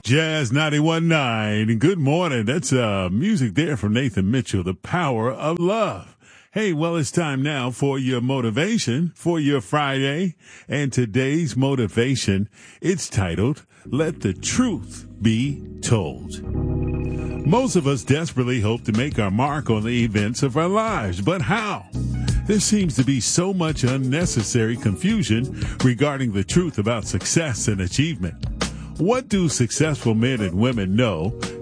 Jazz 91.9. Good morning. That's music there from Nathan Mitchell, The Power of Love. Hey, well, it's time now for your motivation for your Friday. And today's motivation, it's titled, Let the Truth Be Told. Most of us desperately hope to make our mark on the events of our lives, but how? There seems to be so much unnecessary confusion regarding the truth about success and achievement. What do successful men and women know